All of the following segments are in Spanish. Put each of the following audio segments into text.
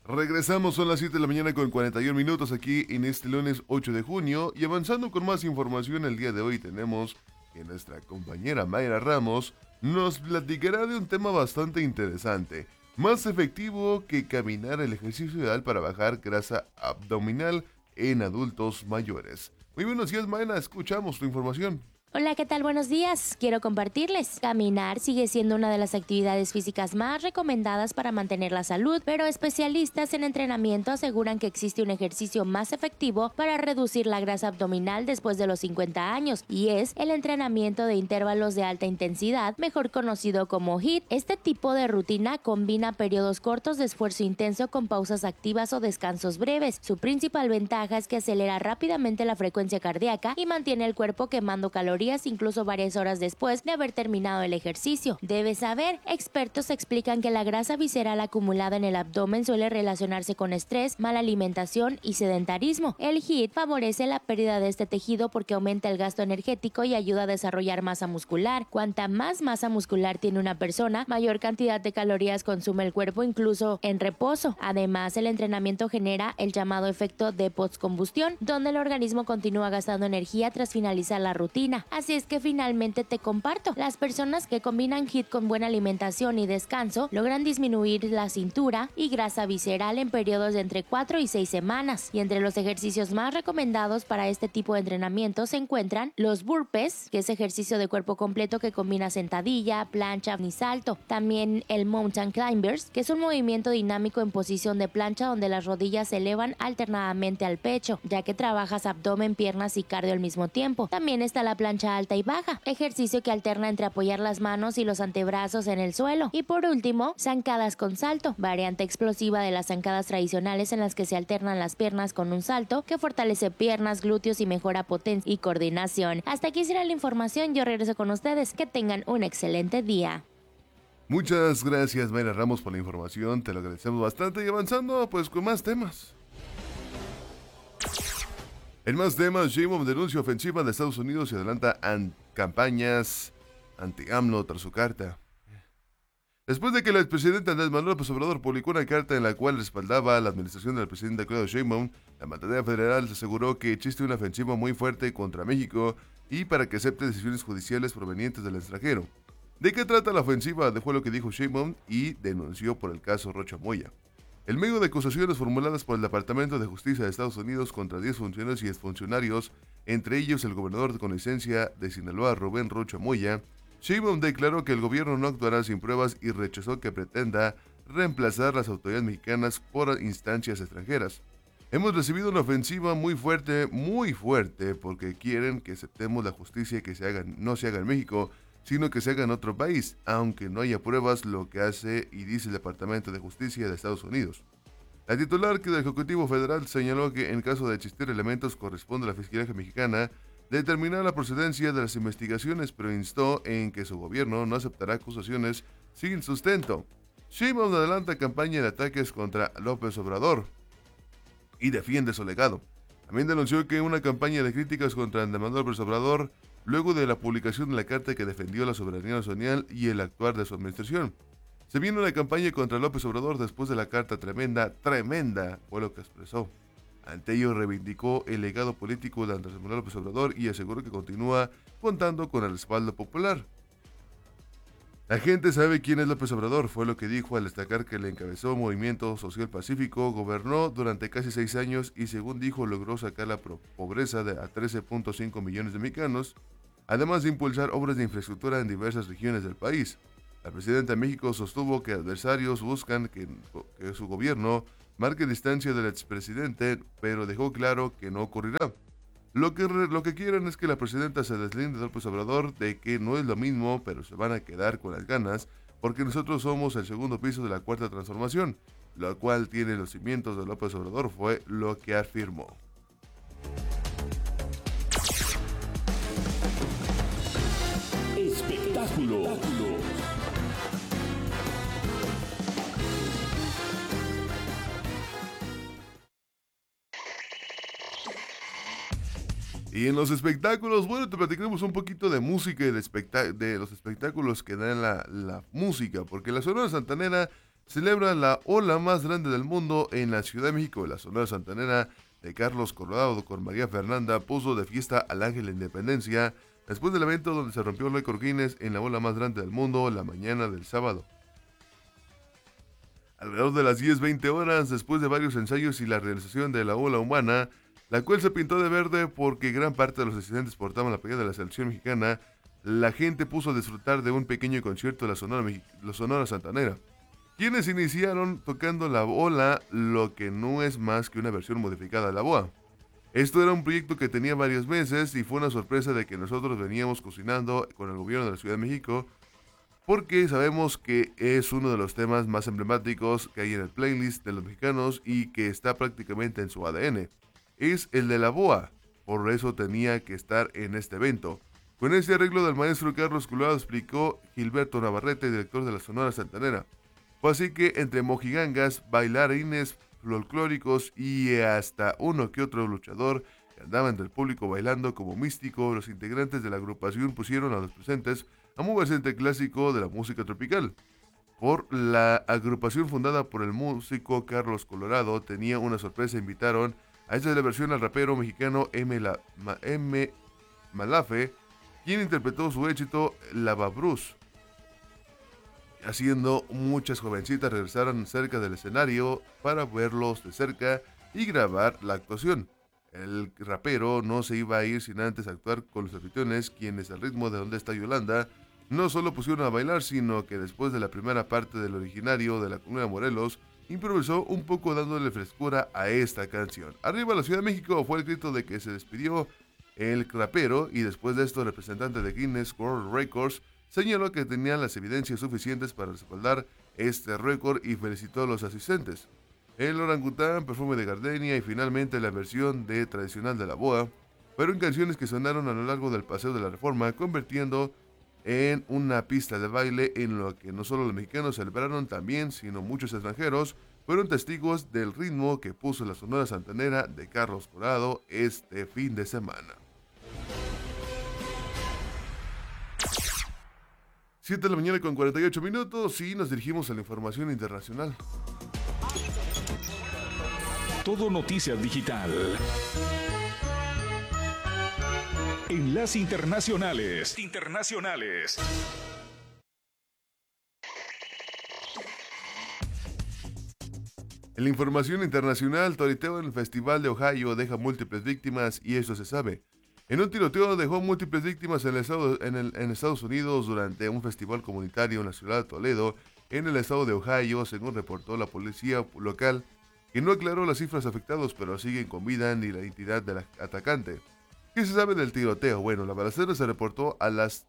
Regresamos, son las 7 de la mañana con 41 minutos aquí en este lunes 8 de junio y avanzando con más información el día de hoy tenemos que nuestra compañera Mayra Ramos nos platicará de un tema bastante interesante, más efectivo que caminar, el ejercicio ideal para bajar grasa abdominal en adultos mayores. Muy buenos días, Mayra, escuchamos tu información. Hola, ¿qué tal? Buenos días. Quiero compartirles. Caminar sigue siendo una de las actividades físicas más recomendadas para mantener la salud, pero especialistas en entrenamiento aseguran que existe un ejercicio más efectivo para reducir la grasa abdominal después de los 50 años, y es el entrenamiento de intervalos de alta intensidad, mejor conocido como HIIT. Este tipo de rutina combina periodos cortos de esfuerzo intenso con pausas activas o descansos breves. Su principal ventaja es que acelera rápidamente la frecuencia cardíaca y mantiene el cuerpo quemando calorías incluso varias horas después de haber terminado el ejercicio. Debes saber, expertos explican que la grasa visceral acumulada en el abdomen suele relacionarse con estrés, mala alimentación y sedentarismo. El HIIT favorece la pérdida de este tejido porque aumenta el gasto energético y ayuda a desarrollar masa muscular. Cuanta más masa muscular tiene una persona, mayor cantidad de calorías consume el cuerpo incluso en reposo. Además, el entrenamiento genera el llamado efecto de postcombustión, donde el organismo continúa gastando energía tras finalizar la rutina. Así es que finalmente te comparto. Las personas que combinan HIIT con buena alimentación y descanso logran disminuir la cintura y grasa visceral en periodos de entre 4 y 6 semanas. Y entre los ejercicios más recomendados para este tipo de entrenamiento se encuentran los burpees, que es ejercicio de cuerpo completo que combina sentadilla, plancha y salto. También el mountain climbers, que es un movimiento dinámico en posición de plancha donde las rodillas se elevan alternadamente al pecho, ya que trabajas abdomen, piernas y cardio al mismo tiempo. También está la plancha alta y baja, ejercicio que alterna entre apoyar las manos y los antebrazos en el suelo. Y por último, zancadas con salto, variante explosiva de las zancadas tradicionales en las que se alternan las piernas con un salto que fortalece piernas, glúteos y mejora potencia y coordinación. Hasta aquí será la información, yo regreso con ustedes. Que tengan un excelente día. Muchas gracias, Mayra Ramos, por la información, te lo agradecemos bastante y avanzando pues con más temas. En más temas, Sheinbaum denuncia ofensiva de Estados Unidos y adelanta campañas anti-AMLO tras su carta. Después de que el expresidente Andrés Manuel López Obrador publicó una carta en la cual respaldaba a la administración del presidente Claudia Sheinbaum, la mandataria federal aseguró que existe una ofensiva muy fuerte contra México y para que acepte decisiones judiciales provenientes del extranjero. ¿De qué trata la ofensiva? Fue lo que dijo Sheinbaum y denunció por el caso Rocha Moya. El medio de acusaciones formuladas por el Departamento de Justicia de Estados Unidos contra 10 funcionarios y exfuncionarios, entre ellos el gobernador con licencia de Sinaloa, Rubén Rocha Moya, Sheinbaum declaró que el gobierno no actuará sin pruebas y rechazó que pretenda reemplazar las autoridades mexicanas por instancias extranjeras. Hemos recibido una ofensiva muy fuerte, porque quieren que aceptemos la justicia que no se haga en México, sino que se haga en otro país, aunque no haya pruebas, lo que hace y dice el Departamento de Justicia de Estados Unidos. La titular del Ejecutivo Federal señaló que en caso de existir elementos corresponde a la Fiscalía Mexicana determinar la procedencia de las investigaciones, pero instó en que su gobierno no aceptará acusaciones sin sustento. Sheinbaum adelanta campaña de ataques contra López Obrador y defiende su legado. También denunció que una campaña de críticas contra Andrés Manuel López Obrador luego de la publicación de la carta que defendió la soberanía nacional y el actuar de su administración. Se viene una campaña contra López Obrador después de la carta tremenda, fue lo que expresó. Ante ello reivindicó el legado político de Andrés Manuel López Obrador y aseguró que continúa contando con el respaldo popular. La gente sabe quién es López Obrador, fue lo que dijo al destacar que le encabezó un movimiento social pacífico, gobernó durante casi 6 años y según dijo logró sacar la pobreza a 13.5 millones de mexicanos, además de impulsar obras de infraestructura en diversas regiones del país. La presidenta de México sostuvo que adversarios buscan que su gobierno marque distancia del expresidente, pero dejó claro que no ocurrirá. Lo que quieren es que la presidenta se deslinde de López Obrador, de que no es lo mismo, pero se van a quedar con las ganas, porque nosotros somos el segundo piso de la cuarta transformación, lo cual tiene los cimientos de López Obrador, fue lo que afirmó. Espectáculo. Y en los espectáculos, bueno, te platicaremos un poquito de música y de los espectáculos que dan la música, porque la Sonora Santanera celebra la ola más grande del mundo en la Ciudad de México. La Sonora Santanera de Carlos Colorado con María Fernanda puso de fiesta al Ángel de la Independencia después del evento donde se rompió el récord Guinness en la ola más grande del mundo la mañana del sábado. Alrededor de las 10:20 horas, después de varios ensayos y la realización de la ola humana, la cual se pintó de verde porque gran parte de los asistentes portaban la playera de la selección mexicana, la gente puso a disfrutar de un pequeño concierto de la Sonora Santanera, quienes iniciaron tocando la ola, lo que no es más que una versión modificada de la boa. Esto era un proyecto que tenía varios meses y fue una sorpresa de que nosotros veníamos cocinando con el gobierno de la Ciudad de México, porque sabemos que es uno de los temas más emblemáticos que hay en el playlist de los mexicanos y que está prácticamente en su ADN. Es el de la boa, por eso tenía que estar en este evento. Con este arreglo del maestro Carlos Colorado, explicó Gilberto Navarrete, director de la Sonora Santanera. Fue así que entre mojigangas, bailarines folclóricos y hasta uno que otro luchador que andaba entre el público bailando como místico, los integrantes de la agrupación pusieron a los presentes a moverse entre el clásico de la música tropical. Por la agrupación fundada por el músico Carlos Colorado tenía una sorpresa, invitaron a esta celebración al rapero mexicano M. Malafe, quien interpretó su éxito Lava Bruce, haciendo muchas jovencitas regresaran cerca del escenario para verlos de cerca y grabar la actuación. El rapero no se iba a ir sin antes actuar con los anfitriones, quienes al ritmo de Donde está Yolanda no solo pusieron a bailar, sino que después de la primera parte del originario de la comunidad Morelos, improvisó un poco dándole frescura a esta canción. Arriba la Ciudad de México fue el grito de que se despidió el rapero, y después de esto el representante de Guinness World Records señaló que tenían las evidencias suficientes para respaldar este récord y felicitó a los asistentes. El orangután, perfume de gardenia y finalmente la versión tradicional de la boa fueron canciones que sonaron a lo largo del Paseo de la Reforma, convirtiendo en una pista de baile en lo que no solo los mexicanos celebraron también, sino muchos extranjeros fueron testigos del ritmo que puso la Sonora Santanera de Carlos Colorado este fin de semana. 7 de la mañana con 48 minutos y nos dirigimos a la información internacional. Todo Noticias Digital. Enlace Internacionales. En la información internacional, tiroteo en el Festival de Ohio deja múltiples víctimas y eso se sabe. En un tiroteo dejó múltiples víctimas en Estados Unidos durante un festival comunitario en la ciudad de Toledo, en el estado de Ohio, según reportó la policía local, que no aclaró las cifras afectados, pero siguen con vida ni la identidad del atacante. ¿Qué se sabe del tiroteo? Bueno, la balacera se reportó a las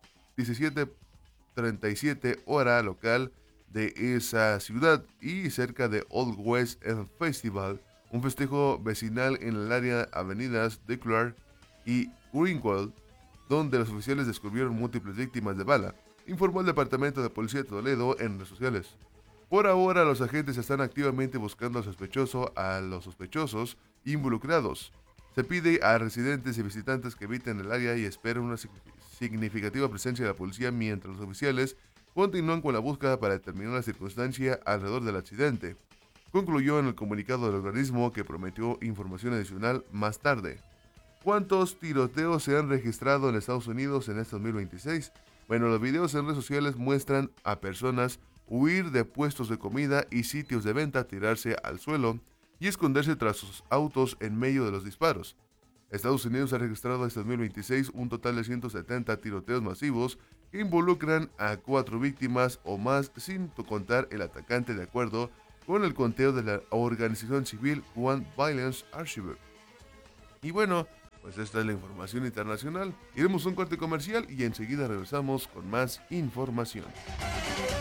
17:37 hora local de esa ciudad y cerca de Old West End Festival, un festejo vecinal en el área avenidas Declar y Greenwald, donde los oficiales descubrieron múltiples víctimas de bala, informó el Departamento de Policía de Toledo en redes sociales. Por ahora, los agentes están activamente buscando a los sospechosos involucrados. Se pide a residentes y visitantes que eviten el área y esperen una significativa presencia de la policía mientras los oficiales continúan con la búsqueda para determinar la circunstancia alrededor del accidente. Concluyó en el comunicado del organismo, que prometió información adicional más tarde. ¿Cuántos tiroteos se han registrado en Estados Unidos en este 2026? Bueno, los videos en redes sociales muestran a personas huir de puestos de comida y sitios de venta, tirarse al suelo y esconderse tras sus autos en medio de los disparos. Estados Unidos ha registrado este 2026 un total de 170 tiroteos masivos que involucran a 4 víctimas o más, sin contar el atacante, de acuerdo con el conteo de la organización civil One Violence Archive. Y bueno, pues esta es la información internacional. Iremos a un corte comercial y enseguida regresamos con más información.